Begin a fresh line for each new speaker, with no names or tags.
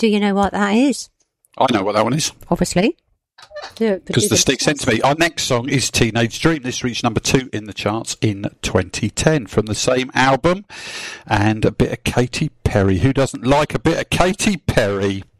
Do you know what that is?
I know what that one is.
Obviously.
Because the stick sent to me. Our next song is Teenage Dream. This reached number 2 in the charts in 2010 from the same album. And a bit of Katy Perry. Who doesn't like a bit of Katy Perry?